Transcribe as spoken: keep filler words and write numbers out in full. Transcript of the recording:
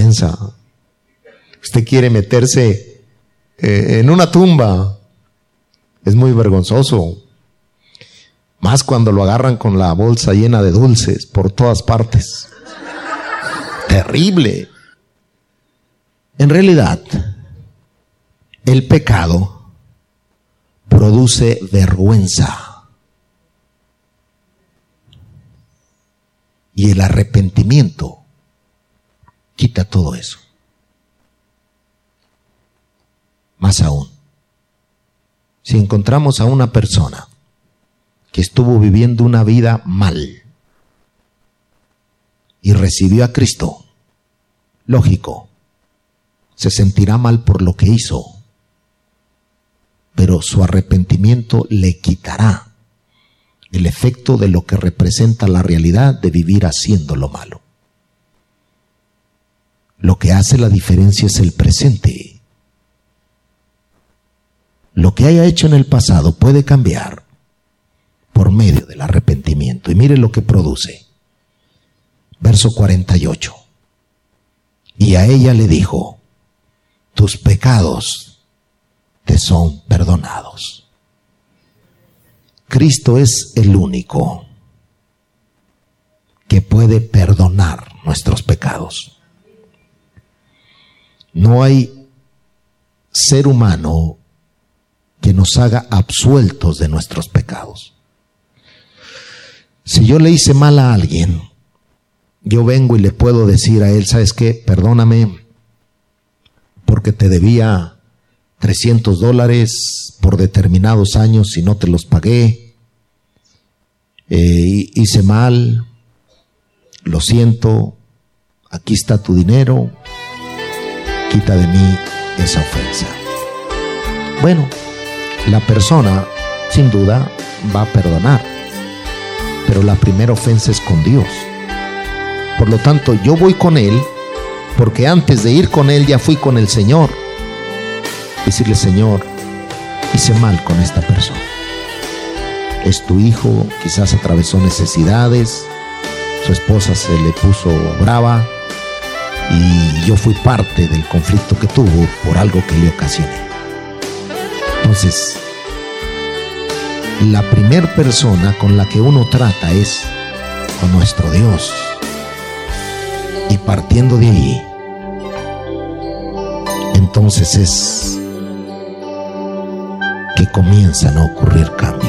vergüenza. Usted quiere meterse eh, en una tumba. Es muy vergonzoso. Más cuando lo agarran con la bolsa llena de dulces por todas partes. Terrible. En realidad, el pecado produce vergüenza. Y el arrepentimiento quita todo eso. Más aún, si encontramos a una persona que estuvo viviendo una vida mal y recibió a Cristo, lógico, se sentirá mal por lo que hizo, pero su arrepentimiento le quitará el efecto de lo que representa la realidad de vivir haciendo lo malo. Lo que hace la diferencia es el presente. Lo que haya hecho en el pasado puede cambiar por medio del arrepentimiento. Y mire lo que produce. Verso cuarenta y ocho. Y a ella le dijo: tus pecados te son perdonados. Cristo es el único que puede perdonar nuestros pecados. No hay ser humano que nos haga absueltos de nuestros pecados. Si yo le hice mal a alguien, yo vengo y le puedo decir a él: ¿sabes qué? Perdóname porque te debía trescientos dólares por determinados años y no te los pagué. Eh, hice mal, lo siento, aquí está tu dinero, quita de mí esa ofensa. Bueno, la persona sin duda va a perdonar, pero la primera ofensa es con Dios. Por lo tanto, yo voy con Él porque antes de ir con Él ya fui con el Señor. Decirle: Señor, hice mal con esta persona. Es tu hijo, quizás atravesó necesidades, su esposa se le puso brava y yo fui parte del conflicto que tuvo por algo que le ocasioné. Entonces, la primer persona con la que uno trata es con nuestro Dios. Y partiendo de ahí, entonces es que comienzan a ocurrir cambios.